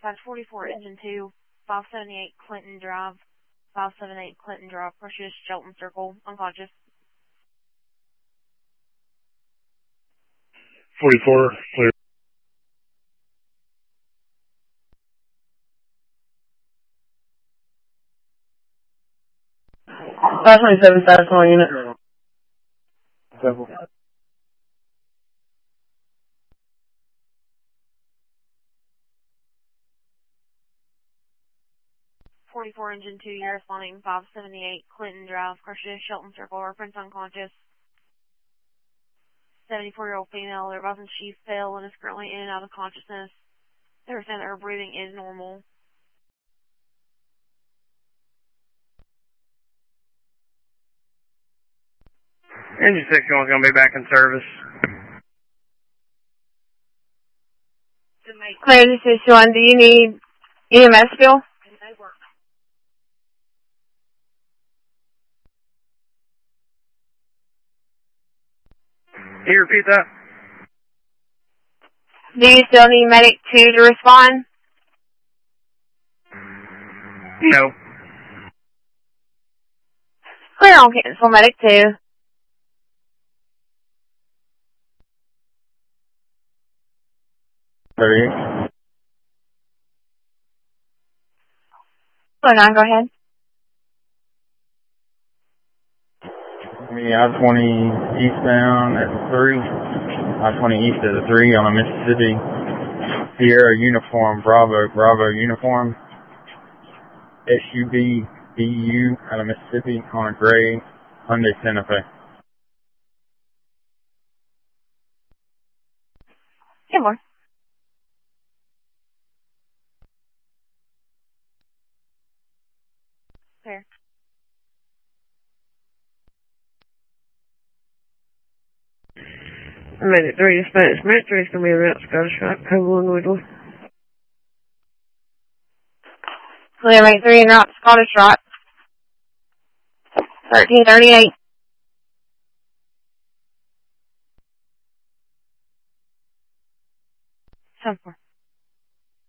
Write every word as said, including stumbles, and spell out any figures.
Dispatch forty-four, Engine two, five seventy-eight Clinton Drive, five seventy-eight Clinton Drive, Precious Shelton Circle, unconscious. forty-four, clear. five twenty-seven, status call unit. Several. forty-four, Engine two, you're responding, five seventy-eight Clinton Drive, Precious Shelton Circle, reference unconscious. seventy-four-year-old female, their advising she fell and is currently in and out of consciousness. They were saying that her breathing is normal. Engine six is going to be back in service. Clear, this is Sean. Do you need E M S still? Can you repeat that? Do you still need Medic two to respond? No. Clear on cancel Medic two. thirty-eight. Clear nine, go ahead. Me, I twenty eastbound at three. I twenty east at the three on a Mississippi Sierra uniform, Bravo, Bravo uniform. S U B B U out of Mississippi on a gray Hyundai Santa Fe. Good more. Clear. Medic three, dispatch. Medic three is going to be a route Scottish Rock, code one Whittle. Clear, Medic three en route to Scottish Rock. thirteen thirty-eight. seven four.